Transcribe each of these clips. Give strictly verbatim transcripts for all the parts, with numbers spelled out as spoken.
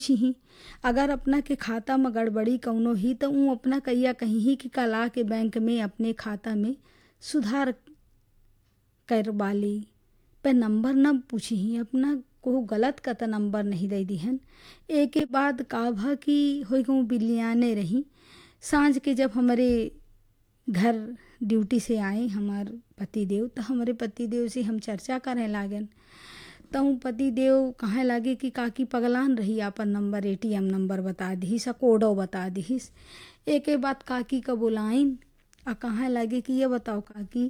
ही अगर अपना के खाता में गड़बड़ी कौनो ही तो ऊ अपना कहिया कहीं ही कि कल आके बैंक में अपने खाता में सुधार करवा ली। पे नंबर न पूछी ही अपना को गलत का तो नंबर नहीं दे दिहन। एक के बाद का भा कि हो कहूँ बिलियाने रही सांझ के जब हमारे घर ड्यूटी से आए हमार पतिदेव तो हमारे पतिदेव से हम चर्चा करें लागन तहु पतिदेव कहे लागे कि काकी पगलान रही आपन नंबर एटीएम नंबर बता दीस आ कोडो बता दीस। एक के बाद काकी का बुलाइन आ कहे लागे कि ये बताओ काकी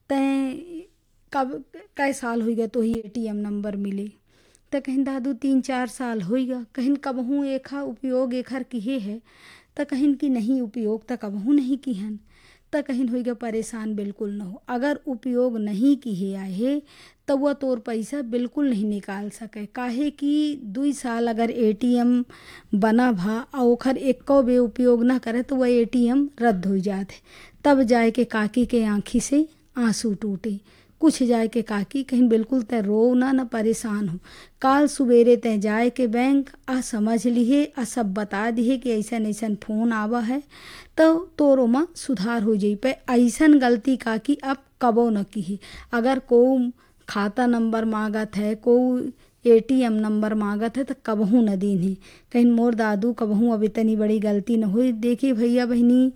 तैं कब कै साल हो गया तो ही एटीएम नंबर मिले। तो कहीं दादू तीन चार साल हो गया। कहीं कबहू एखा उपयोग एखर किहे है तो कहीं की नहीं उपयोग तो कबहू नहीं किहन तो कहीं हो गया परेशान बिल्कुल न हो। अगर उपयोग नहीं किए आहे तो वह तोर पैसा बिल्कुल नहीं निकाल सके काहे कि दुई साल अगर एटीएम बना भा और ओखर एक्को बे उपयोग ना करे तो वह एटीएम रद्द हो जाते। तब जाए के काकी के आँखी से आंसू टूटे। कुछ जाए के काकी कहीं बिल्कुल तय रो ना न परेशान हो। काल सुबेरे तय जाए के बैंक आ समझ लिए आ सब बता दिए कि ऐसन ऐसन फोन आवा है तो तोरो में सुधार हो जाई। पे ऐसन गलती काकी अब कबो न की। अगर को खाता नंबर मांगत है को एटीएम नंबर मांगत है तो कबहू न दीन है। कहीं मोर दादू कबहू अब इतनी बड़ी गलती न हुई। देखिए भैया बहनी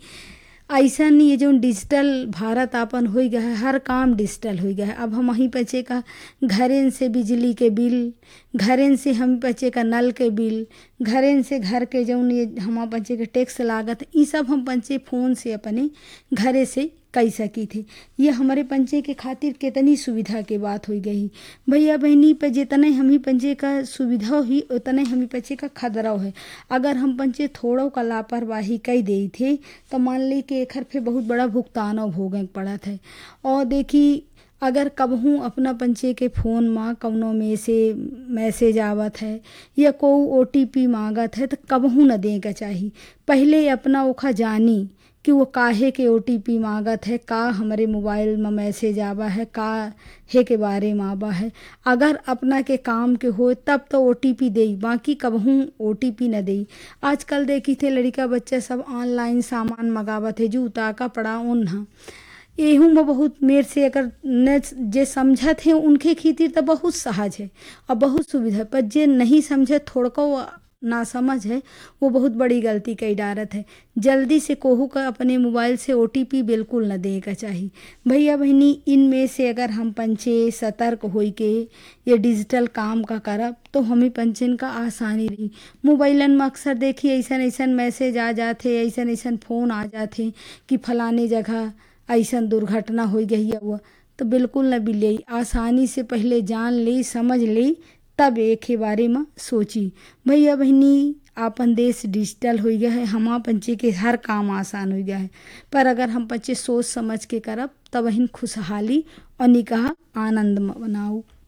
ऐसा नहीं ये जो डिजिटल भारत आपन हो गया है हर काम डिजिटल हो गया है। अब हम वहीं बचे का घरेन से बिजली के बिल घरेन से हम बचे का नल के बिल घरेन से घर के जो ये हम बचे के टैक्स लागत ये सब हम पंचे फ़ोन से अपने घरे से कई सकी थे। ये हमारे पंचे के खातिर कितनी सुविधा के बात हो गई। भैया बहनी पे जितने हम ही पंचे का सुविधा हुई उतने हम ही पंचे का खतरा है। अगर हम पंचे थोड़ो का लापरवाही कई दे थे तो मान ली कि एक पे बहुत बड़ा भुगतान भोगे पड़ा था। और देखी अगर कबहू अपना पंचे के फ़ोन में कौनो में से मैसेज आवत है या को ओटीपी मांगत है तो कबहू न दें का चाहिए। पहले अपना ओखा जानी कि वो काहे के ओटीपी मांगत है का हमारे मोबाइल में मैसेज आवा है का है के बारे में आवा है। अगर अपना के काम के हो तब तो ओटीपी दे बाकी कबहू ओटीपी न दे। आजकल देखी थे लड़का बच्चा सब ऑनलाइन सामान मंगावत है जूता कपड़ा उन्हा एहू में बहुत मेर से अगर न जे समझत है उनके खातिर तो बहुत सहज है और बहुत सुविधा पर जे नहीं समझे थोड़को ना समझ है वो बहुत बड़ी गलती कई डारत है। जल्दी से कोहू का अपने मोबाइल से ओटीपी बिल्कुल न दें का चाहिए। भैया बहनी इनमें से अगर हम पंचे सतर्क होई के ये डिजिटल काम का करब तो हमें पंचन का आसानी रही। मोबाइलन में अक्सर देखिए ऐसन ऐसन मैसेज आ जाते ऐसन ऐसन फ़ोन आ जाते कि फलाने जगह ऐसन दुर्घटना हो गई है वो तो बिल्कुल न बिले आसानी से पहले जान ली समझ ली तब एक के बारे में सोची। भैया बहनी आपन देश डिजिटल हो गया है हम पंचे के हर काम आसान हो गया है पर अगर हम पंचे सोच समझ के करब तब वहीं खुशहाली और निकाह आनंद बनाऊ।